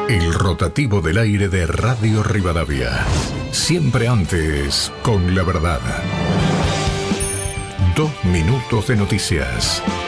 El rotativo del aire de Radio Rivadavia. Siempre antes, con la verdad. 2 minutos de noticias.